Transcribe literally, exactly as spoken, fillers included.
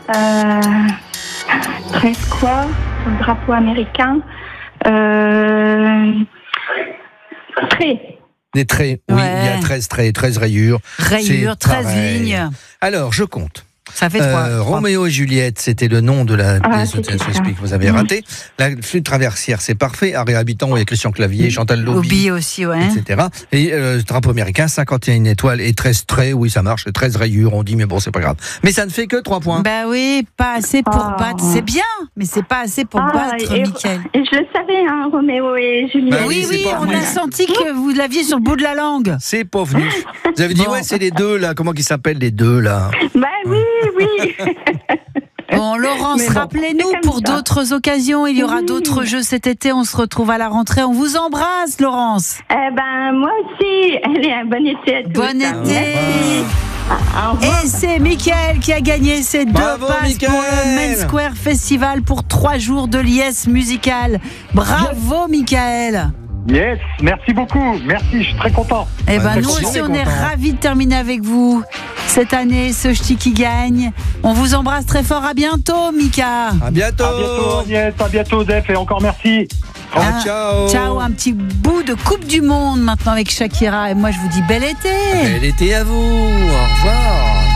Euh, treize quoi? Le drapeau américain. Euh, treize. Des traits, oui, Ouais. il y a treize traits, treize rayures. Rayures, C'est treize pareil. lignes. Alors, je compte. Ça fait trois. Euh, Roméo et Juliette, c'était le nom de la Ah, pièce de c'était théâtre ça. que vous avez raté. La flûte traversière, c'est parfait. Harry Habitant, il y a Christian Clavier, Chantal Lobby, Hobby aussi, ouais. et cetera. Et euh, drapeau américain, cinquante et une étoiles et treize traits, oui, ça marche. treize rayures, on dit, mais bon, c'est pas grave. Mais ça ne fait que trois points. Bah oui, pas assez pour Oh. battre. C'est bien, mais c'est pas assez pour Ah, battre, et, Mickaël. et je le savais, hein, Roméo et Juliette. Bah Oui, oui, oui, c'est pas on vrai. a senti que vous l'aviez sur le bout de la langue. C'est pas venu. Vous avez dit, Bon. ouais, c'est les deux, là. Comment ils s'appellent, les deux, là? Bah oui, oui. Bon, Laurence, Mais bon, rappelez-nous c'est comme pour ça. d'autres occasions. Il y aura Oui. d'autres jeux cet été. On se retrouve à la rentrée. On vous embrasse, Laurence. Eh ben, moi aussi. Allez, un bon été à tous. Bon hein. été. Au revoir. Et c'est Mickaël qui a gagné ces deux Bravo, passes Mickaël. pour le Main Square Festival pour trois jours de liesse musicale. Bravo, Mickaël. Yes, merci beaucoup. Merci, je suis très content. Eh ben, Ouais, nous on aussi, est on est content. ravis de terminer avec vous cette année, ce ch'ti qui gagne. On vous embrasse très fort. À bientôt, Mika. À bientôt. À bientôt, Agnès. À bientôt, Def. Et encore merci. Ah, Ah, ciao. Ciao, un petit bout de Coupe du Monde maintenant avec Shakira. Et moi, je vous dis bel été. Bel été à vous. Au revoir.